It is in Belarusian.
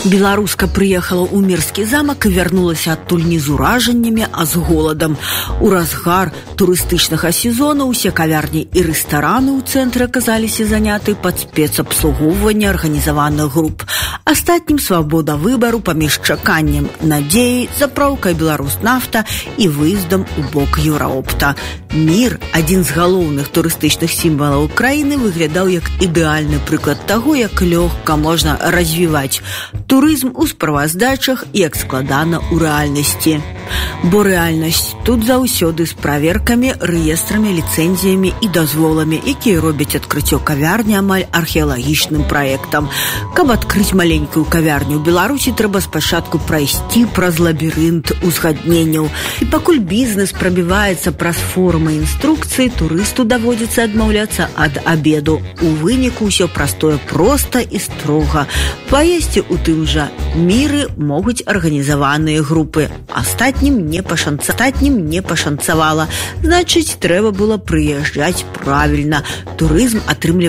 Беларуска прыехала ў Мірскі замак і вярнулася адтуль не з уражаннямі, а з голадам. У разгар турыстычнага сезону ўсе кавярні і рэстараны ў цэнтры аказаліся заняты пад спецабслугоўванне арганізаваных груп. Астатнім свабода выбару паміж чаканнем надзеі, запраўкай «Беларуснафта» і выездам у бок Еўраопта. Мір, адзін з галоўных турыстычных сімвалаў краіны, выглядаў як ідэальны прыклад таго, як лёгка можна развіваць турызм у справаздачах і як складана ў рэальнасці. Бо рэальнасць тут заўсёды з праверкамі, рэестрамі, ліцэнзіямі і дазволамі, якія робяць адкрыццё кавярні амаль археалагічным праектам. Каб адкрыць маленькую кавярню ў Беларусі, трэба спачатку прайсці праз лабірынт узгадненняў. І пакуль бізнес прабіваецца праз формы інструкцыі, турысту даводзіцца адмаўляцца ад абеду. У выніку ўсё простое проста і строга. Паесці у тым жа міры могуць арганізаваныя групы. Астатнім не пашанцавала. Значыць, трэба было прыязджаць правільна. Турызм атрымлівае